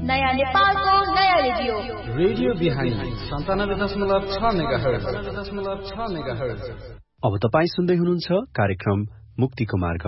नयाँ नेपालको नयाँ रेडियो रेडियो बिहानी 97.6 मेगाहर्ज। अब तपाईँ सुन्दै हुनुहुन्छ कार्यक्रम मुक्तिको मार्ग।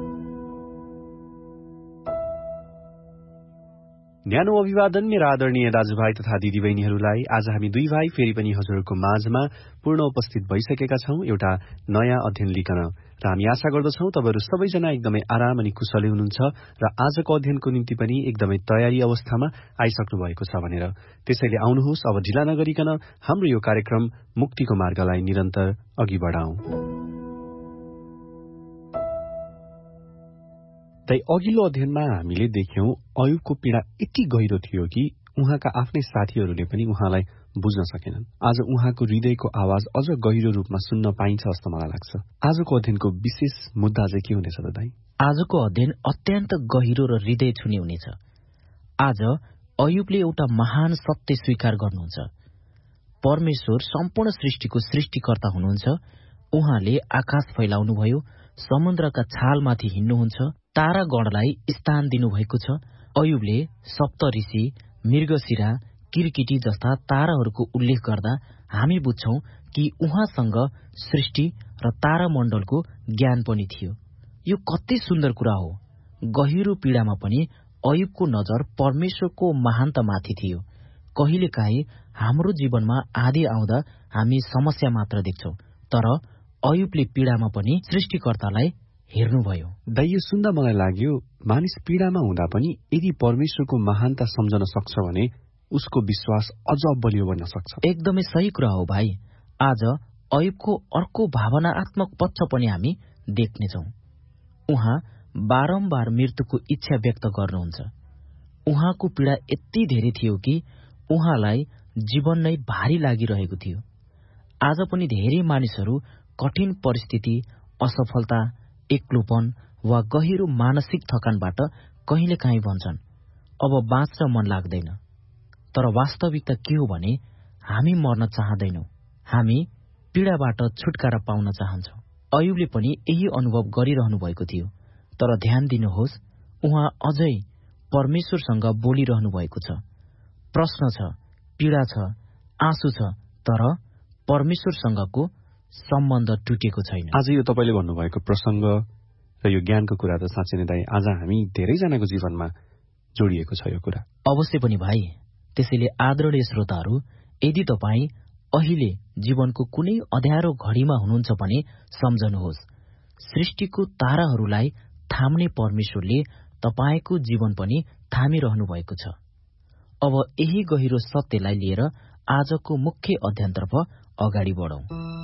न्यानो अभिवादन मेरा आदरणीय दाजुभाइ तथा दिदीबहिनीहरूलाई। आज हामी दुई भाइ फेरि पनि हजुरहरूको माझमा पूर्ण उपस्थित भइसकेका छौं एउटा नयाँ अध्ययन लिकन, र हामी आशा गर्दछौं तपाईहरू सबैजना एकदमै आराम अनि कुशली हुनुहुन्छ र आजको अध्ययनको निम्ति पनि एकदमै तयारी अवस्थामा आइसक्नु भएको छ भनेर। त्यसैले आउनुहोस्, अब ढिला नगरिकन हाम्रो यो कार्यक्रम मुक्तिको मार्गलाई निरन्तर अघि बढाउँ। तै अघिल्लो अध्ययनमा हामीले देख्यौं अयुबको पीडा यति गहिरो थियो कि उहाँका आफ्नै साथीहरूले पनि उहाँलाई बुझ्न सकेनन्। आज उहाँको हृदयको आवाज अझ गहिरो रूपमा सुन्न पाइन्छ जस्तो मलाई लाग्छ। आजको अध्ययनको विशेष मुद्दा चाहिँ के हुनेछ त दाइ? आजको अध्ययन अत्यन्त गहिरो र हृदय छुने हुनेछ। आज अयुबले एउटा महान सत्य स्वीकार गर्नुहुन्छ। परमेश्वर सम्पूर्ण सृष्टिको सृष्टिकर्ता हुनुहुन्छ। उहाँले आकाश फैलाउनुभयो, समुद्रका छालमाथि हिँड्नुहुन्छ, तारागणलाई स्थान दिनुभएको छ। अयुबले सप्तऋषि, मृगशिरा, किरकिटी जस्ता ताराहरूको उल्लेख गर्दा हामी बुझ्छौं कि उहाँसँग सृष्टि र तारामण्डलको ज्ञान पनि थियो। यो कति सुन्दर कुरा हो। गहिरो पीडामा पनि अयुबको नजर परमेश्वरको महानतामाथि थियो। कहिलेकाहीँ हाम्रो जीवनमा आधी आउँदा हामी समस्या मात्र देख्छौं, तर अयुबले पीडामा पनि सृष्टिकर्तालाई हेर्नुभयो। दाइ, यो सुन्दा मलाई लाग्यो मानिस पीडामा हुँदा पनि यदि परमेश्वरको महानता सम्झन सक्छ भने उसको विश्वास अझ बलियो बन्न सक्छ। एकदमै सही कुरा हो भाइ। आज अयुबको अर्को भावनात्मक पक्ष पनि हामी देख्नेछौं। उहाँ बारम्बार मृत्युको इच्छा व्यक्त गर्नुहुन्छ। उहाँको पीडा यति धेरै थियो कि उहाँलाई जीवन नै भारी लागिरहेको थियो। आज पनि धेरै मानिसहरू कठिन परिस्थिति, असफलता, एक्लोपन वा गहिरो मानसिक थकानबाट कहिलेकाहीँ भन्छन्, अब बाँच्न मन लाग्दैन। तर वास्तविकता के हो भने हामी मर्न चाहदैनौं, हामी पीडाबाट छुटकारा पाउन चाहन्छौं। अयुबले पनि यही अनुभव गरिरहनु भएको थियो। तर ध्यान दिनुहोस्, उहाँ अझै परमेश्वरसँग बोलिरहनु भएको छ। प्रश्न छ, पीडा छ, आँसु छ, तर परमेश्वरसँगको सम्बन्ध टुटेको छैन। आज यो तपाईले भन्नुभएको प्रसंग र यो ज्ञानको कुरा त साँच्चै नै दाइ आज हामी धेरैजनाको जीवनमा जोडिएको छ यो कुरा। अवश्य पनि भाइ। त्यसैले आदरणीय श्रोताहरू, यदि तपाईँ अहिले जीवनको कुनै अँध्यारो घडीमा हुनुहुन्छ भने सम्झनुहोस्, सृष्टिको ताराहरूलाई थाम्ने परमेश्वरले तपाईँको जीवन पनि थामिरहनु भएको छ। अब यही गहिरो सत्यलाई लिएर आजको मुख्य अध्ययनतर्फ अगाडि बढौं।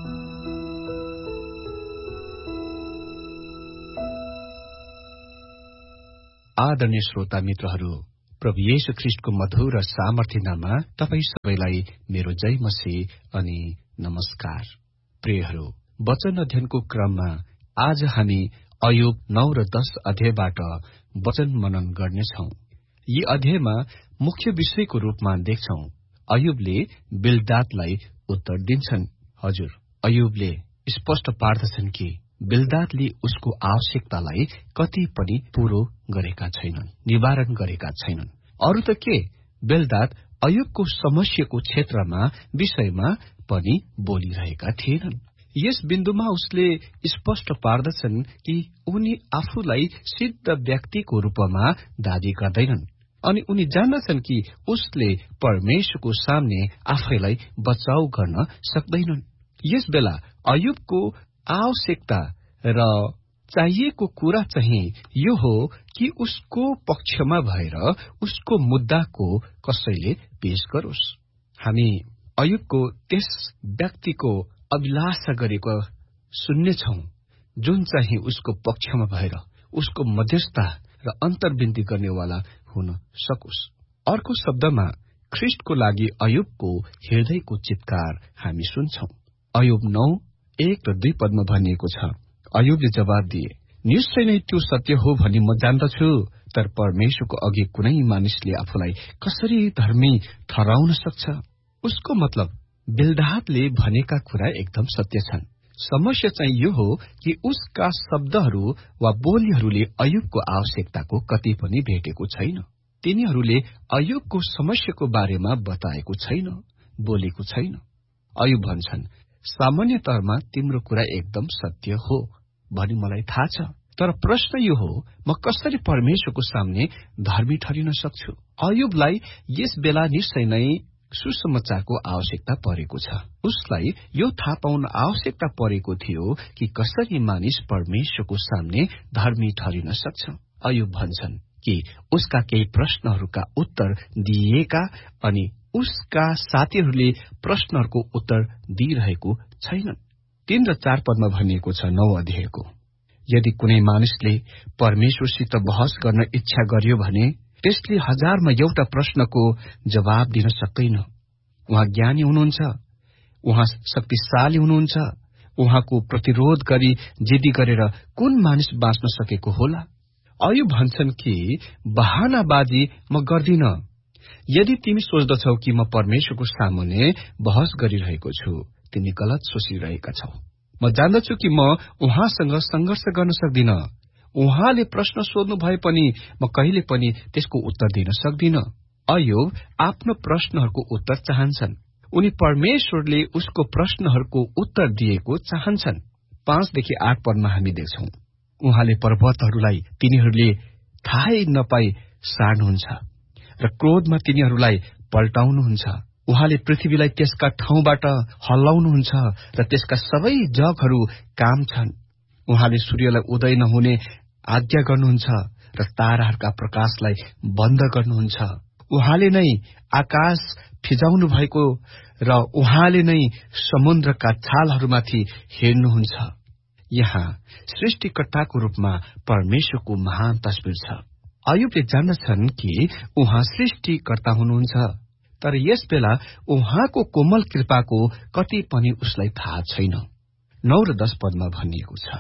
आदरणीय श्रोता मित्रहरू, प्रभु येशू ख्रीष्टको मधुर र सामर्थ्य नाममा तपाईँ सबैलाई मेरो जय मसीह अनि नमस्कार। प्रियहरू, वचन अध्ययनको क्रममा आज हामी अयुब 9 र 10 अध्यायबाट वचन मनन गर्नेछौं। यी अध्यायमा मुख्य विषयको रूपमा देख्छौं अयुबले बिल्दादलाई उत्तर दिन्छन्। हजुर, अयुबले स्पष्ट पार्दछन् कि बिल्दादले उसको आवश्यकतालाई कति पनि पूरो गरेका छैनन्, निवारण गरेका छैनन्। अरू त के, बिल्दाद अयुबको समस्याको क्षेत्रमा विषयमा पनि बोलिरहेका थिएनन्। यस बिन्दुमा उसले स्पष्ट पार्दछन् कि उनी आफूलाई सिद्ध व्यक्तिको रूपमा दाबी गर्दैनन् अनि उनी जान्दछन् कि उसले परमेश्वरको सामने आफैलाई बचाउ गर्न सक्दैनन्। यस बेला अयुबको आवश्यकता र चाहिएको कुरा चाहिँ यो हो कि उसको पक्षमा भएर उसको मुद्दाको कसैले पेश गरोस्। हामी अयुबको त्यस व्यक्तिको अभिलाषा गरेको सुन्नेछौं जुन चाहिँ उसको पक्षमा भएर उसको मध्यस्थता र अन्तर्विन्ती गर्नेवाला हुन सकोस्। अर्को शब्दमा ख्रीष्टको लागि अयुबको हृदयको चित्कार हामी सुन्छौं। अयुब 9:1 र 2 पदमा भनिएको छ, अयुबले जवाब दिए, निश्चय नै त्यो सत्य हो भनी म जान्दछु, तर परमेश्वरको अघि कुनै मानिसले आफूलाई कसरी धर्मी ठहराउन सक्छ? उसको मतलब बिल्दादले भनेका कुरा एकदम सत्य छन्। समस्या चाहिँ यो हो कि उसका शब्दहरू वा बोलीहरूले अयुबको आवश्यकताको कति पनि भेटेको छैन। तिनीहरूले अयुबको समस्याको बारेमा बताएको छैन, बोलेको छैन। अयुब भन्छन्, सामान्यतरमा तिम्रो कुरा एकदम सत्य हो भनी मलाई थाहा छ, तर प्रश्न यो हो, म कसरी परमेश्वरको सामने धर्मी ठहरिन सक्छु? अयुबलाई यस बेला निश्चय नै सुसमाचारको आवश्यकता परेको छ। उसलाई यो थाहा पाउन आवश्यकता परेको थियो कि कसरी मानिस परमेश्वरको सामने धर्मी ठहरिन सक्छ। अयुब भन्छन् कि उसका केही प्रश्नहरूका उत्तर दिइएका अनि उसका साथीहरूले प्रश्नहरूको उत्तर दिइरहेको छैनन्। 3 र 4 पदमा भनिएको छ 9 अध्यायको, यदि कुनै मानिसले परमेश्वरसित बहस गर्न इच्छा गर्यो भने त्यसले 1000मा एउटा प्रश्नको जवाब दिन सक्दैन। उहाँ ज्ञानी हुनुहुन्छ, उहाँ शक्तिशाली हुनुहुन्छ, उहाँको प्रतिरोध गरी जिद्दी गरेर कुन मानिस बाँच्न सकेको होला? अयुब भन्छन् कि बहानाबाजी म गर्दिन। यदि तिमी सोच्दछौ कि म परमेश्वरको सामुन्ने बहस गरिरहेको छु, तिमी गलत सोचिरहेका छौ। म जान्दछु कि म उहाँसँग संघर्ष गर्न सक्दिन। उहाँले प्रश्न सोध्नु भए पनि म कहिले पनि त्यसको उत्तर दिन सक्दिन। अयुब आफ्नो प्रश्नहरूको उत्तर चाहन्छन्। उनी परमेश्वरले उसको प्रश्नहरूको उत्तर दिएको चाहन्छन्। 5 देखि 8 पदमा हामी देख्छौं, उहाँले पर्वतहरूलाई तिनीहरूले थाहै नपाई सार्नुहुन्छ र क्रोधमा तिनीहरूलाई पल्टाउनुहुन्छ। उहाँले पृथ्वीलाई त्यसका ठाउँबाट हल्लाउनुहुन्छ र त्यसका सबै जगहरू काम छन्। उहाँले सूर्यलाई उदय नहुने आज्ञा गर्नुहुन्छ र ताराहरूका प्रकाशलाई बन्द गर्नुहुन्छ। उहाँले नै आकाश फिजाउनु भएको र उहाँले नै समुद्रका छालहरूमाथि हेर्नुहुन्छ। यहाँ सृष्टिकर्ताको रूपमा परमेश्वरको महान तस्बिर छ। अयुबले जान्दछन् कि उहाँ सृष्टिकर्ता हुनुहुन्छ, तर यस बेला उहाँको कोमल कृपाको कति पनि उसलाई थाहा छैन। 9 र 10 पदमा भनिएको छ,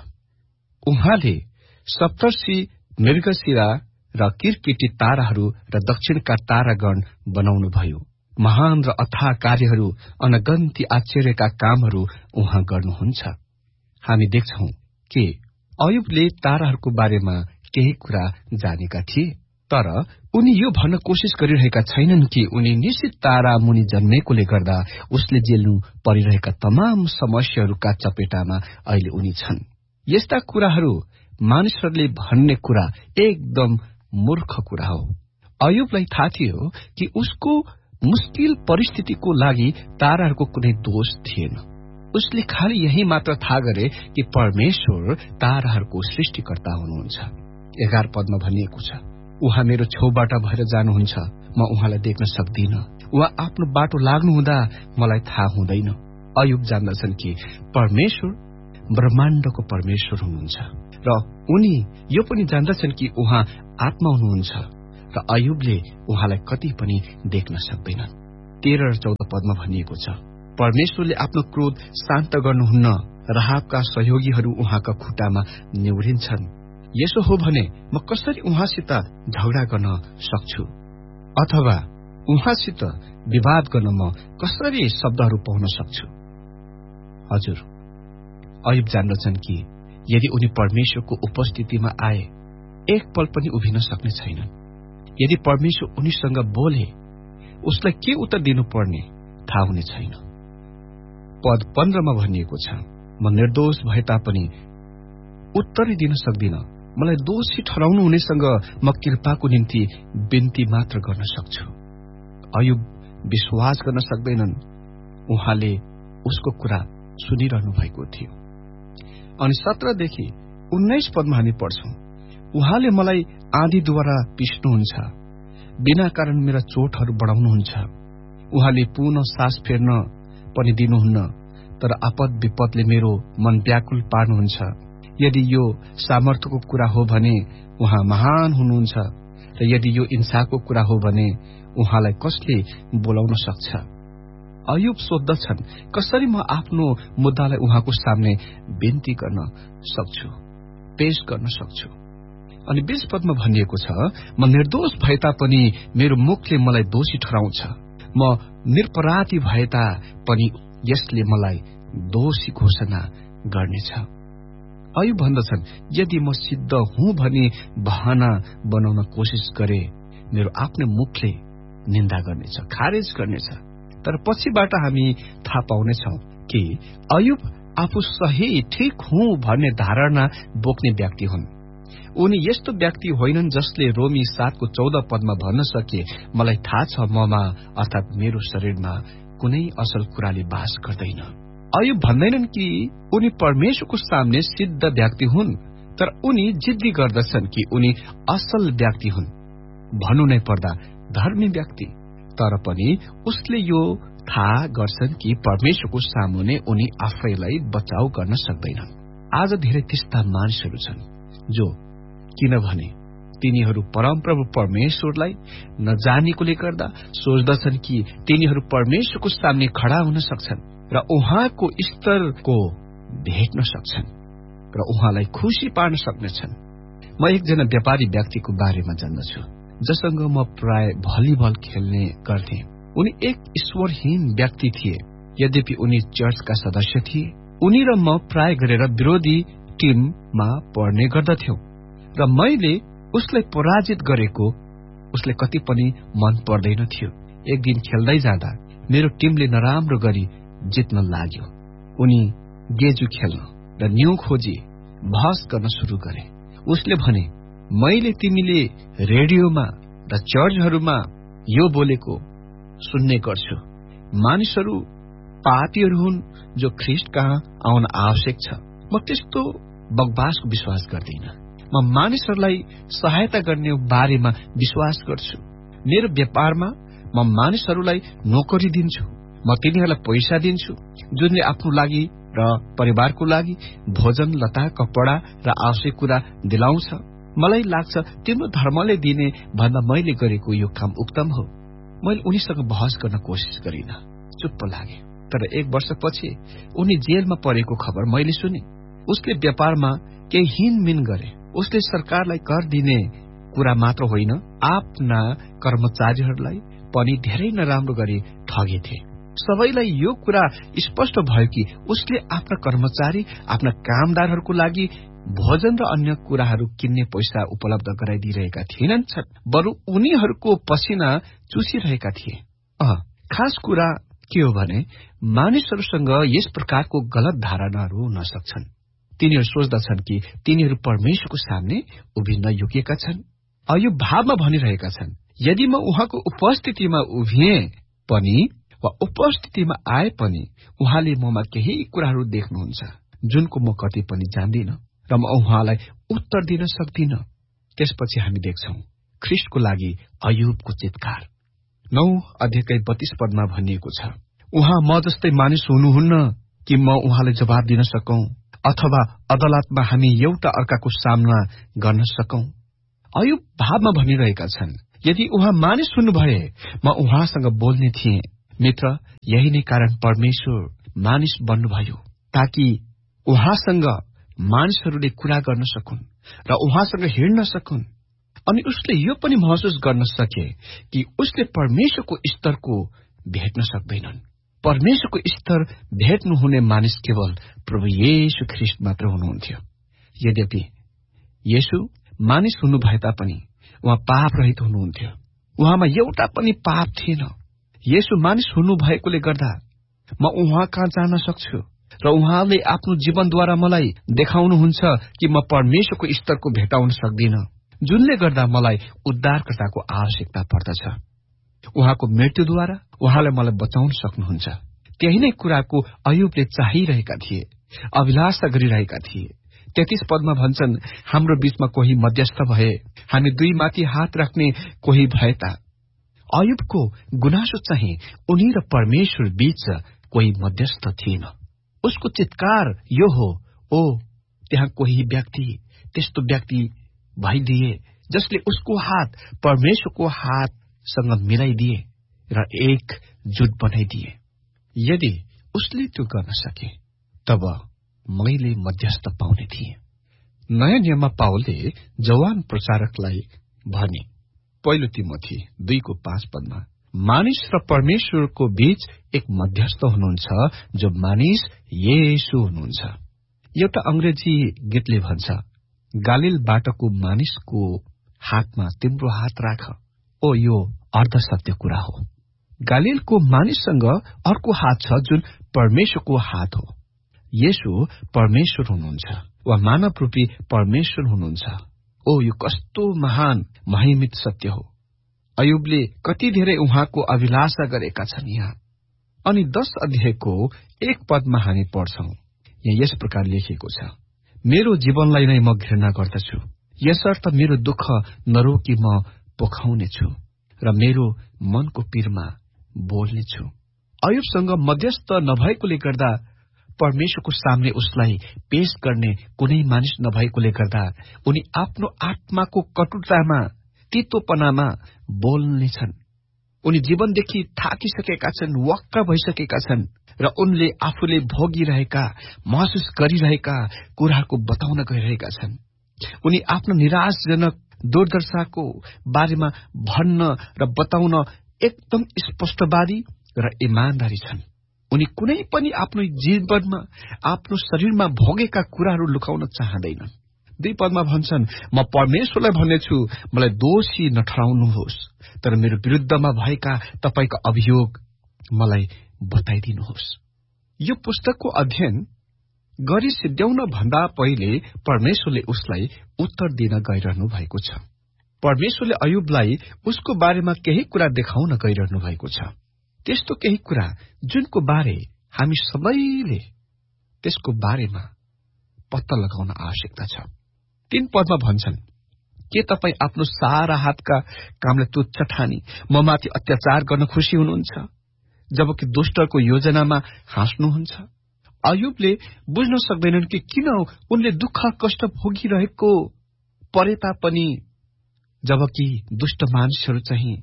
उहाँले सप्तर्षि, मृगशिरा र किरकिटी ताराहरू र दक्षिणका तारागण बनाउनुभयो। महान र अथाह कार्यहरू, अनगन्ती आश्चर्यका कामहरू उहाँ गर्नुहुन्छ। हामी देख्छौं कि अयुबले ताराहरूको बारेमा केही कुरा जानेका थिए, तर उनी यो भन्न कोशिश गरिरहेका छैनन् कि उनी निश्चित तारा मुनि जन्मेकोले गर्दा उसले झेल्नु परिरहेका तमाम समस्याहरूका चपेटामा अहिले उनी छन्। यस्ता कुराहरू मानिसहरूले भन्ने कुरा एकदम मूर्ख कुरा हो। अयुबलाई थाहा थियो कि उसको मुश्किल परिस्थितिको लागि ताराहरूको कुनै दोष थिएन। उसले खालि यही मात्र थाहा गरे कि परमेश्वर ताराहरूको सृष्टिकर्ता हुनुहुन्छ। 11 पदमा भनिएको छ, उहाँ मेरो छेउबाट भएर जानुहुन्छ, म उहाँलाई देख्न सक्दिन। उहाँ आफ्नो बाटो लाग्नुहुँदा मलाई थाहा हुँदैन। अयुब जान्दछन् कि परमेश्वर ब्रह्माण्डको परमेश्वर हुनुहुन्छ र उनी यो पनि जान्दछन् कि उहाँ आत्मा हुनुहुन्छ र अयुबले उहाँलाई कति पनि देख्न सक्दैनन्। 13 र 14 पदमा भनिएको छ, परमेश्वरले आफ्नो क्रोध शान्त गर्नुहुन्न, राहाबका सहयोगीहरू उहाँका खुट्टामा निहुरिन्छन्। यसो हो भने म कसरी उहाँसित झगडा गर्न सक्छु अथवा उहाँसित विवाद गर्न म कसरी शब्दहरू पाउन सक्छु? हजुर, अयुब जान्दछन् कि यदि उनी परमेश्वरको उपस्थितिमा आए एक पल पनि उभिन सक्ने छैनन्। यदि परमेश्वर उनीसँग बोले उसलाई के उत्तर दिनुपर्ने थाहा हुने छैन। पद 15 मा भनिएको छ, म निर्दोष भए तापनि उत्तरै दिन सक्दिन। मलाई दोषी ठहराउनु हुनेसँग म कृपाको निम्ति बिन्ती मात्र गर्न सक्छु। अयुब विश्वास गर्न सक्दैनन् उहाँले उसको कुरा सुनिरहनु भएको थियो। अनि 17 देखि 19 पदमा हामी पढ्छौं, उहाँले मलाई आँधीद्वारा पिस्नुहुन्छ, बिना कारण मेरा चोटहरू बढाउनुहुन्छ। उहाँले पुनः सास फेर्न पनि दिनुहुन्न, तर आपद विपदले मेरो मन व्याकुल पार्नुहुन्छ। यदि यो सामर्थ्यको कुरा हो भने उहाँ महान हुनुहुन्छ, र यदि यो इन्साफको कुरा हो भने उहाँलाई कसले बोलाउन सक्छ? अयुब सोध्दछन्, कसरी म आफ्नो मुद्दालाई उहाँको सामने बिन्ती गर्न सक्छु, पेश गर्न सक्छु? अनि 20 पदमा भनिएको छ, म निर्दोष भए तापनि मेरो मुखले मलाई दोषी ठहराउँछ, म निरपराधी भए तापनि यसले मलाई दोषी घोषणा गर्नेछ। अयुब भन्दछन्, यदि म सिद्ध हुँ भनी बहाना बनाउन कोशिश गरे मेरो आफ्नो मुखले निन्दा गर्नेछ, खारेज गर्नेछ। तर पछिबाट हामी थाहा पाउनेछौं कि अयुब आफू सही ठिक हुँ भन्ने धारणा बोक्ने व्यक्ति हुन्। उनी यस्तो व्यक्ति होइनन् जसले रोमी 7को 14 पदमा भन्न सके, मलाई थाहा छ ममा अर्थात मेरो शरीरमा कुनै असल कुराले बास गर्दैन। अयुब भन्दैनन् कि उनी परमेश्वरको सामने सिद्ध व्यक्ति हुन्, तर उनी जिद्दी गर्दछन् कि उनी असल व्यक्ति हुन्, भन्नु नै पर्दा धर्मी व्यक्ति। तर पनि उसले यो थाहा गर्छन् कि परमेश्वरको सामुने उनी आफैलाई बचाउ गर्न सक्दैनन्। आज धेरै त्यस्ता मानिसहरू छन् जो किनभने तिनीहरू परमप्रभु परमेश्वरलाई नजानेकोले गर्दा सोच्दछन् कि तिनीहरू परमेश्वरको सामने खड़ा हुन सक्छन् र उहाँको स्तरको भेट्न सक्छन् र उहाँलाई खुशी पार्न सक्नेछन्। म एकजना व्यापारी व्यक्तिको बारेमा जान्दछु जसँग म प्राय भलिबल खेल्ने गर्थे। उनी एक ईश्वरहीन व्यक्ति थिए, यद्यपि उनी चर्चका सदस्य थिए। उनी र म प्राय गरेर विरोधी टिममा पढ्ने गर्दथ्यौं र मैले उसलाई पराजित गरेको उसले कति पनि मन पर्दैन थियो। एक दिन खेल्दै जाँदा मेरो टिमले नराम्रो गरी जित्न लाग्यो। उनी गेजु खेल्न र न्यू खोजी बहस गर्न सुरु गरे। उसले भने, मैले तिमीले रेडियोमा र चर्चहरूमा यो बोलेको सुन्ने गर्छु, मानिसहरू पापीहरू हुन् जो ख्रिस्ट कहाँ आउन आवश्यक छ। म त्यस्तो बकवासको विश्वास गर्दिन। म मानिसहरूलाई सहायता गर्ने बारेमा विश्वास गर्छु। मेरो व्यापारमा म मानिसहरूलाई नोकरी दिन्छु। म तिनीहरूलाई पैसा दिन्छु जुनले आफ्नो लागि र परिवारको लागि भोजन, लता, कपडा र आवश्यक कुरा दिलाउँछ। मलाई लाग्छ तिम्रो धर्मले दिने भन्दा मैले गरेको यो काम उत्तम हो। मैले उनीसँग बहस गर्न कोसिस गरिन, चुप्प लागे। तर 1 वर्षपछि उनी जेलमा परेको खबर मैले सुने। उसले व्यापारमा केही हिनमिन गरे। उसले सरकारलाई कर दिने कुरा मात्र होइन, आफ्ना कर्मचारीहरूलाई पनि धेरै नराम्रो गरी ठगेथे। सबैलाई यो कुरा स्पष्ट भयो कि उसले आफ्ना कर्मचारी, आफ्ना कामदारहरूको लागि भोजन र अन्य कुराहरू किन्ने पैसा उपलब्ध गराइदिरहेका थिएनन्, बरु उनीहरूको पसिना चुसिरहेका थिए। खास कुरा के हो भने मानिसहरूसँग यस प्रकारको गलत धारणाहरू हुन सक्छन्। तिनीहरू सोच्दछन् कि तिनीहरू परमेश्वरको सामने उभिन योग्यका छन्। अयुब भावमा भनिरहेका छन्, यदि म उहाँको उपस्थितिमा उभिए पनि वा उपस्थितिमा आए पनि उहाँले ममा केही कुराहरू देख्नुहुन्छ जुनको म कति पनि जान्दिन र म उहाँलाई उत्तर दिन सक्दिन। त्यसपछि हामी देख्छौं ख्रिस्टको लागि अयुबको चितकार। 9 अध्यायकै 32 पदमा भनिएको छ, उहाँ म जस्तै मानिस हुनुहुन्न कि म उहाँलाई जवाब दिन सकौं अथवा अदालतमा हामी एउटा अर्काको सामना गर्न सकौं। अयुब भावमा भनिरहेका छन्, यदि उहाँ मानिस हुनुभए म उहाँसँग बोल्ने थिएँ। मित्र, यही नै कारण परमेश्वर मानिस बन्नुभयो, ताकि उहाँसँग मानिसहरूले कुरा गर्न सकुन् र उहाँसँग हिँड्न सकुन्। अनि उसले यो पनि महसुस गर्न सके कि उसले परमेश्वरको स्तरको भेट्न सक्दैनन्। परमेश्वरको स्तर भेट्नुहुने मानिस केवल प्रभु येशू ख्रिस्ट मात्र हुनुहुन्थ्यो। यद्यपि येशू मानिस हुनु भए तापनि उहाँ पाप रहित हुनुहुन्थ्यो। उहाँमा एउटा पनि पाप थिएन। येशू मानिस हुनु भएकोले गर्दा म उहाँ कहाँ जान सक्छु र उहाँले आफ्नो जीवनद्वारा मलाई देखाउनुहुन्छ कि म परमेश्वरको स्तरको भेटाउन सक्दिन, जुनले गर्दा मलाई उद्धारकर्ताको आवश्यकता पर्दछ। उहाँको मृत्युद्वारा उहाँले मलाई बचाउन सक्नुहुन्छ। त्यही नै कुराको अयुबले चाहिरहेका थिए, अभिलाषा गरिरहेका थिए। 33 पदमा भन्छन्, हाम्रो बीचमा कोही मध्यस्थ भए, हामी दुई माथि हात राख्ने कोही भए ता। अयुबको गुनासो चाहिँ उनी र परमेश्वर बीच कोही मध्यस्थ थिएन। उसको चित्कार यो हो, ओ त्यहाँ कोही व्यक्ति, त्यस्तो व्यक्ति भइदिए जसले उसको हात परमेश्वरको हातसँग मिलाइदिए र एक जुट बनाइदिए। यदि उसले त्यो गर्न सके तब मैले मध्यस्थ पाउने थिएँ। नयाँ नियममा पावलले जवान प्रचारकलाई भने, 1 तिमोथी 2:5 पदमा, मानिस र परमेश्वरको बीच एक मध्यस्थ हुनुहुन्छ जो मानिस येशू हुनुहुन्छ। एउटा अंग्रेजी गीतले भन्छ, गालिल बाटोको मानिसको हातमा तिम्रो हात राख, ओ यो अर्धसत्य कुरा हो। गालिलको मानिससँग अर्को हात छ जुन परमेश्वरको हात हो। येशू परमेश्वर हुनुहुन्छ वा मानव रूपी परमेश्वर हुनुहुन्छ। ओ यो कस्तो महान महिमित सत्य हो। अयुबले कति धेरै उहाँको अभिलाषा गरेका छन् यहाँ। अनि 10 अध्यायको 1 पदमा हामी पढ्छौं, यहाँ यस प्रकार लेखिएको छ, मेरो जीवनलाई नै म घृणा गर्दछु, यसर्थ मेरो दुःख नरोकी म पोखाउनेछु र मेरो मनको पीरमा बोल्नेछु। अयुबसँग मध्यस्थ नभएकोले गर्दा, परमेश्वरको सामने उसलाई पेश गर्ने कुनै मानिस नभएकोले गर्दा उनी आफ्नो आत्माको कटुतामा, तितोपनामा बोल्नेछन्। उनी जीवनदेखि थाकिसकेका छन्, वक्क भइसकेका छन् र उनले आफूले भोगिरहेका, महसुस गरिरहेका कुराहरूको बताउन गइरहेका छन्। उनी आफ्नो निराशजनक दुर्दशाको बारेमा भन्न र बताउन एकदम स्पष्टवादी र इमानदारी छन्। उनी कुनै पनि आफ्नो जीवनमा, आफ्नो शरीरमा भोगेका कुराहरू लुकाउन चाहँदैनन्। 2 पदमा भन्छन्, म परमेश्वरलाई भन्नेछु, मलाई दोषी नठहराउनुहोस्, तर मेरो विरुद्धमा भएका तपाईका अभियोग मलाई बताइदिनुहोस्। यो पुस्तकको अध्ययन गरी सिद्ध्याउन भन्दा पहिले परमेश्वरले उसलाई उत्तर दिन गइरहनु भएको छ। परमेश्वरले अयुबलाई उसको बारेमा केही कुरा देखाउन गइरहनु भएको छ। त्यस्तो केही कुरा जुनको बारे हामी सबैले त्यसको बारेमा पत्ता लगाउन आवश्यकता छ। 3 पदमा भन्छन्, के तपाईँ आफ्नो सारा हातका कामलाई तुच्छ ठानी म माथि अत्याचार गर्न खुसी हुनुहुन्छ, जबकि दुष्टको योजनामा हाँस्नुहुन्छ? अयुबले बुझ्न सक्दैनन् कि किन उनले दुःख कष्ट भोगिरहेको परे तापनि, जबकि दुष्ट मानिसहरू चाहिँ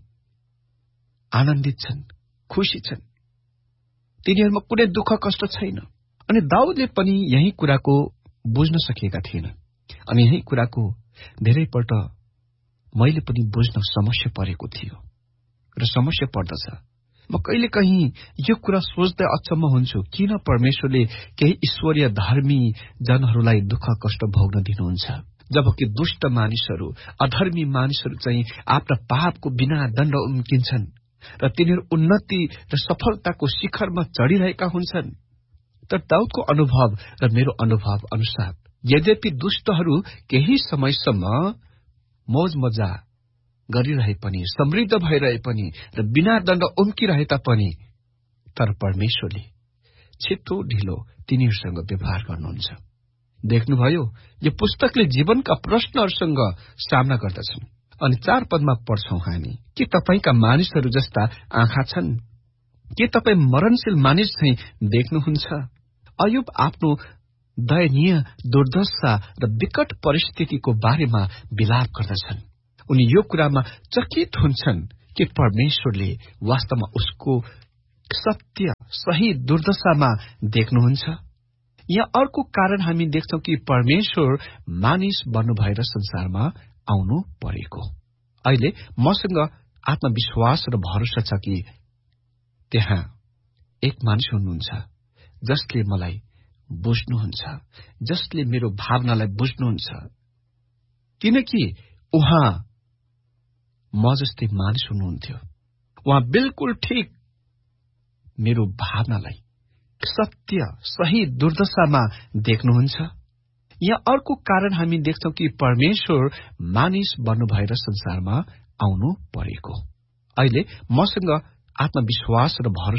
आनन्दित छन्, खुशी छन्, तिनीहरूमा कुनै दुःख कष्ट छैन। अनि दाउदले पनि यही कुराको बुझ्न सकेका थिएनन्। अनि यही कुराको धेरैपल्ट मैले पनि बुझ्न समस्या परेको थियो र समस्या पर्दछ। म कहिलेकाहीँ यो कुरा सोच्दै अचम्म हुन्छु, किन परमेश्वरले केही ईश्वरीय धर्मी जनहरूलाई दुःख कष्ट भोग्न दिनुहुन्छ, जबकि दुष्ट मानिसहरू, अधर्मी मानिसहरू चाहिँ आफ्ना पापको बिना दण्ड उम्किन्छन् र तिनीहरू उन्नति र सफलताको शिखरमा चढिरहेका हुन्छन्। तर दाउदको अनुभव र मेरो अनुभव अनुसार, यद्यपि दुष्टहरू केही समयसम्म मौज मजा गरिरहे पनि, समृद्ध भइरहे पनि र बिना दण्ड उम्किरहे तापनि, तर परमेश्वरले छिटो ढिलो तिनीहरूसँग व्यवहार गर्नुहुन्छ। देख्नुभयो, यो पुस्तकले जीवनका प्रश्नहरूसँग सामना गर्दछन्। अनि 4 पदमा पढ्छौं हामी, के तपाईका मानिसहरू जस्ता आँखा छन्? के तपाईँ मरणशील मानिस चाहिँ देख्नुहुन्छ? अयुब आफ्नो दयनीय दुर्दशा र विकट परिस्थितिको बारेमा विलाप गर्दछन्। उनी यो कुरामा चकित हुन्छन् कि परमेश्वरले वास्तवमा उसको सत्य, सही दुर्दशामा देख्नुहुन्छ। यहाँ अर्को कारण हामी देख्छौं कि परमेश्वर मानिस बन्नु भएर संसारमा आउनु परेको। अहिले मसँग आत्मविश्वास र भरोसा छ कि त्यहाँ एक मानिस हुनुहुन्छ जसले मलाई बुझ्नुहुन्छ, जसले मेरो भावनालाई बुझ्नुहुन्छ, किनकि उहाँ म जस्तै मानिस हुनुहुन्थ्यो। उहाँ बिल्कुल ठिक मेरो भावनालाई सत्य, सही दुर्दशामा देख्नुहुन्छ। यहाँ अर्को कारण हामी देख्छौं कि परमेश्वर मानिस बन्नु भएर संसारमा आउनु परेको। अहिले मसँग आत्मविश्वास र भरोसा